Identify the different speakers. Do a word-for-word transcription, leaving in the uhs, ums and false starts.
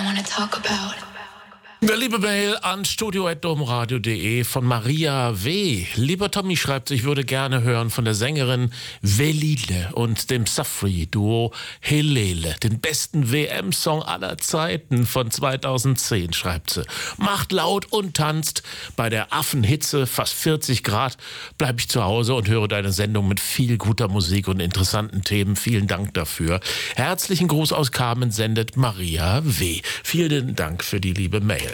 Speaker 1: want to talk about.
Speaker 2: Eine liebe Mail an studio at domradio punkt de von Maria W. Lieber Tommy, schreibt, ich würde gerne hören von der Sängerin Velile und dem Safri-Duo Helele, den besten W M-Song aller Zeiten von zweitausendzehn, schreibt sie. Macht laut und tanzt. Bei der Affenhitze, fast vierzig Grad, bleibe ich zu Hause und höre deine Sendung mit viel guter Musik und interessanten Themen. Vielen Dank dafür. Herzlichen Gruß aus Carmen sendet Maria W. Vielen Dank für die liebe Mail.